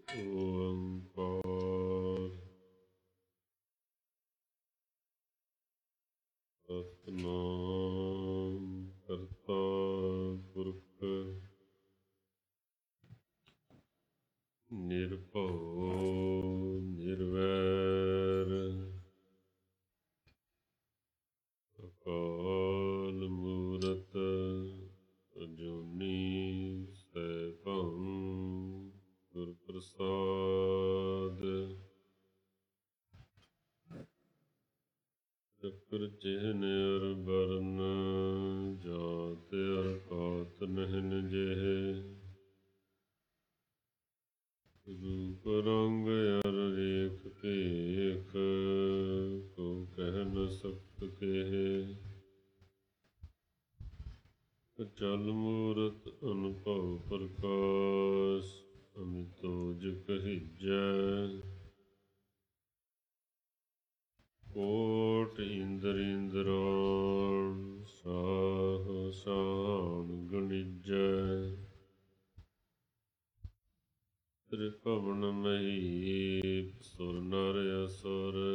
ਓੰਕਾਰ ਸਤਿਨਾਮ ਕਰਤਾ ਪੁਰਖ ਨਿਰਭਉ ਨਿਰਵੈਰ ਅਕਾਲ ਮੂਰਤ ਅਜੂਨੀ ਸੈਭੰ ਗੁਰ ਪ੍ਰਸਾਦ ਚੱਕਰ ਚਿਹਨ ਅਰ ਬਰਨ ਜਾਤ ਅਰ ਪਾਤ ਨਹਿਨ ਜਿਹੇ ਰੂਪ ਰੰਗ ਅਰ ਰੇਖ ਭੇਖ ਕੋ ਕਹਿ ਨ ਸਕਤ ਕੇਹੇ ਅਚਲ ਮੂਰਤ ਅਨੁਭਵ ਪ੍ਰਕਾਸ਼ ਅਮਿਤੋਜ ਕਹੀਜੈ ਕੋਟ ਇੰਦਰ ਇੰਦਰਾਣ ਸਾਹ ਸਾਨ ਗਣਿਜੈ ਤ੍ਰਿਭਵਨ ਮਹੀਪ ਸੁਰ ਨਰ ਅਸੁਰ